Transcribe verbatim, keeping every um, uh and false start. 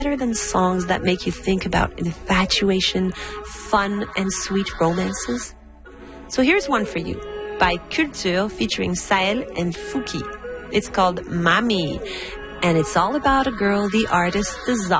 better than songs that make you think about infatuation, fun, and sweet romances? So here's one for you, by Culture featuring Sahel and Fouki. It's called Mami, and it's all about a girl the artist desires.